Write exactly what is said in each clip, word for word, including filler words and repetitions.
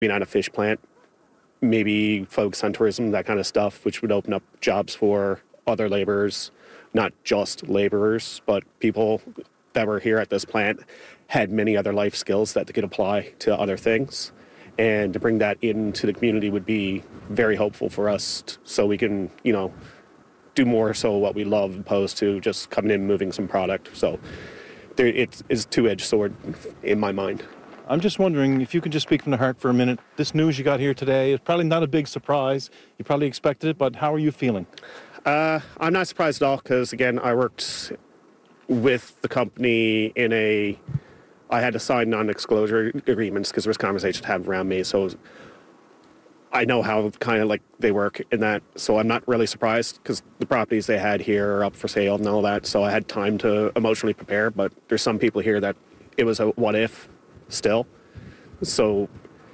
being on a fish plant, maybe focus on tourism, that kind of stuff, which would open up jobs for other laborers, not just laborers, but people that were here at this plant had many other life skills that they could apply to other things. And to bring that into the community would be very hopeful for us t- so we can, you know, do more so what we love opposed to just coming in and moving some product. So there, it is a two-edged sword in my mind. I'm just wondering if you could just speak from the heart for a minute. This news you got here today is probably not a big surprise. You probably expected it, but how are you feeling? Uh, I'm not surprised at all because, again, I worked with the company in a... I had to sign non-disclosure agreements because there was conversations to have around me. So I know how kind of like they work in that. So I'm not really surprised because the properties they had here are up for sale and all that. So I had time to emotionally prepare. But there's some people here that it was a what if still. So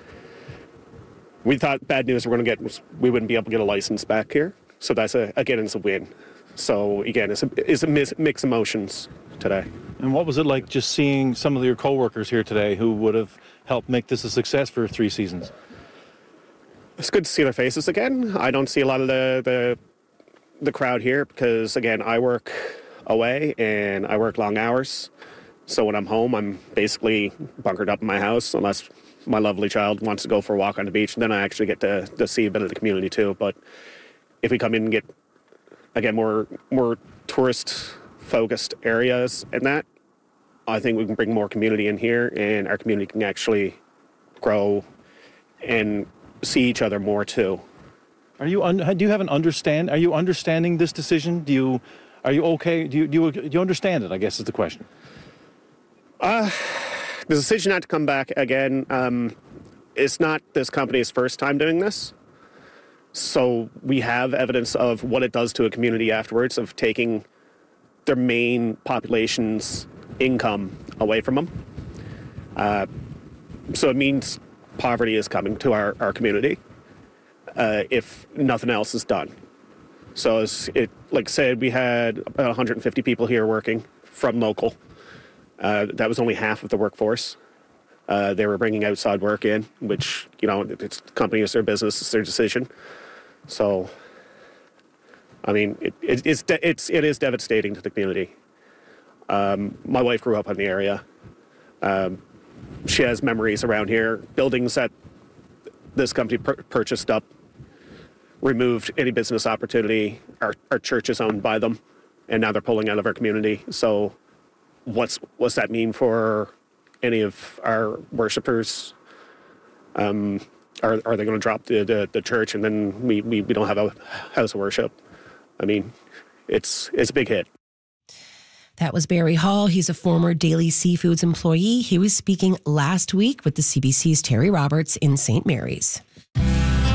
we thought bad news we're going to get was we wouldn't be able to get a license back here. So that's a, again, it's a win. So again, it's a, it's a mixed emotions today. And what was it like just seeing some of your co-workers here today who would have helped make this a success for three seasons? It's good to see their faces again. I don't see a lot of the the, the crowd here because, again, I work away and I work long hours. So when I'm home, I'm basically bunkered up in my house unless my lovely child wants to go for a walk on the beach. And then I actually get to, to see a bit of the community too. But if we come in and get, again, more more tourist-focused areas and that, I think we can bring more community in here and our community can actually grow and see each other more too. Are you un- do you have an understand? Are you understanding this decision? Do you are you okay? Do you do you, do you understand it? I guess is the question. Uh, the decision not to come back again. Um, it's not this company's first time doing this, so we have evidence of what it does to a community afterwards of taking their main population's income away from them. Uh, so it means poverty is coming to our, our community uh, if nothing else is done. So as it, like I said, we had about one hundred fifty people here working from local. Uh, that was only half of the workforce. Uh, they were bringing outside work in, which, you know, it's the company, it's their business, it's their decision. So, I mean, it, it, it's, it's, it is devastating to the community. Um, my wife grew up in the area. Um, she has memories around here. Buildings that this company pur- purchased up, removed any business opportunity. Our, our church is owned by them, and now they're pulling out of our community. So what's what's that mean for any of our worshipers? Um, are, are they going to drop the, the, the church and then we, we, we don't have a house of worship? I mean, it's it's a big hit. That was Barry Hall. He's a former Daily Seafoods employee. He was speaking last week with the C B C's Terry Roberts in Saint Mary's.